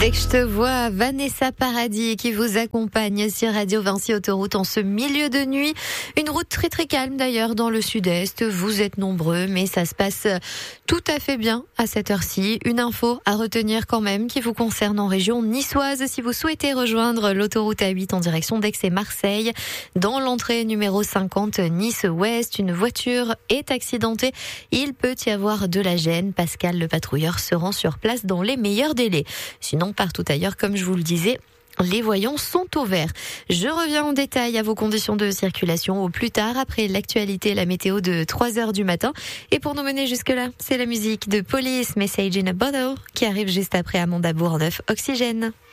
Dès que je te vois, Vanessa Paradis qui vous accompagne sur Radio Vinci Autoroute en ce milieu de nuit. Une route très très calme d'ailleurs dans le sud-est. Vous êtes nombreux, mais ça se passe tout à fait bien à cette heure-ci. Une info à retenir quand même qui vous concerne en région niçoise. Si vous souhaitez rejoindre l'autoroute A8 en direction d'Aix et Marseille, dans l'entrée numéro 50 Nice-Ouest, une voiture est accidentée. Il peut y avoir de la gêne. Pascal, le patrouilleur, se rend sur place dans les meilleurs délais. Sinon, partout ailleurs, comme je vous le disais, les voyants sont au vert. Je reviens en détail à vos conditions de circulation au plus tard, après l'actualité et la météo de 3h du matin. Et pour nous mener jusque-là, c'est la musique de Police, Message in a Bottle, qui arrive juste après Amanda Bourneuf, Oxygène.